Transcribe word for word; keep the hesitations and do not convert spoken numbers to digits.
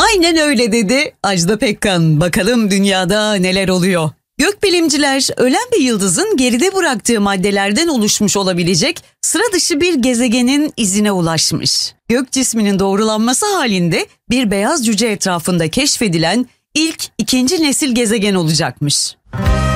Aynen öyle dedi Ajda Pekkan. Bakalım dünyada neler oluyor? Gökbilimciler ölen bir yıldızın geride bıraktığı maddelerden oluşmuş olabilecek sıra dışı bir gezegenin izine ulaşmış. Gök cisminin doğrulanması halinde bir beyaz cüce etrafında keşfedilen ilk ikinci nesil gezegen olacakmış.